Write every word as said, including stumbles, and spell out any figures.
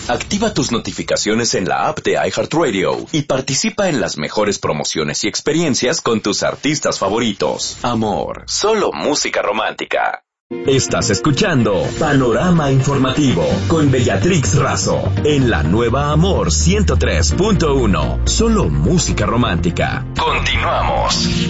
Activa tus notificaciones en la app de iHeartRadio y participa en las mejores promociones y experiencias con tus artistas favoritos. Amor, solo música romántica. Estás escuchando Panorama Informativo con Bellatrix Razo en la nueva Amor ciento tres punto uno. Solo música romántica. Continuamos.